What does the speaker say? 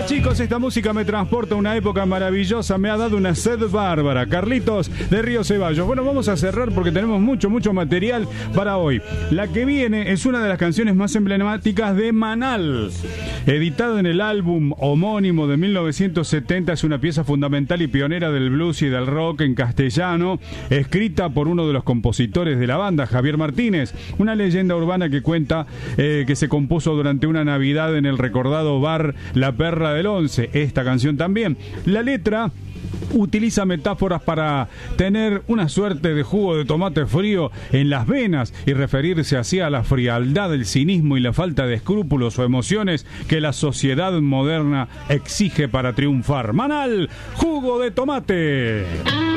chicos, esta música me transporta a una época maravillosa, me ha dado una sed bárbara. Carlitos de Río Ceballos. Bueno, vamos a cerrar porque tenemos mucho material para hoy. La que viene es una de las canciones más emblemáticas de Manal. Editada en el álbum homónimo de 1970, es una pieza fundamental y pionera del blues y del rock en castellano, escrita por uno de los compositores de la banda, Javier Martínez. Una leyenda urbana que cuenta que se compuso durante una Navidad en el recordado bar La Perra del Once. Esta canción también. La letra utiliza metáforas para tener una suerte de jugo de tomate frío en las venas y referirse así a la frialdad, el cinismo y la falta de escrúpulos o emociones que la sociedad moderna exige para triunfar. Manal, jugo de tomate.